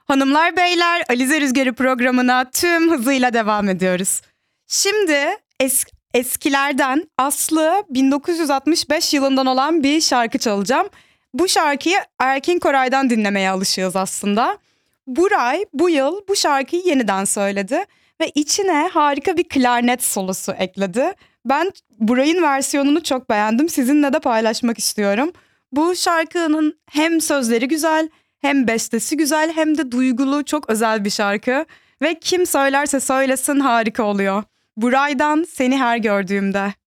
Hanımlar beyler, Alize Rüzgarı programına tüm hızıyla devam ediyoruz. Şimdi eskilerden Aslı 1965 yılından olan bir şarkı çalacağım. Bu şarkıyı Erkin Koray'dan dinlemeye alışığız aslında. Buray bu yıl bu şarkıyı yeniden söyledi ve içine harika bir klarnet solosu ekledi. Ben Buray'ın versiyonunu çok beğendim. Sizinle de paylaşmak istiyorum. Bu şarkının hem sözleri güzel, hem bestesi güzel, hem de duygulu, çok özel bir şarkı. Ve kim söylerse söylesin harika oluyor. Buray'dan Seni Her Gördüğümde.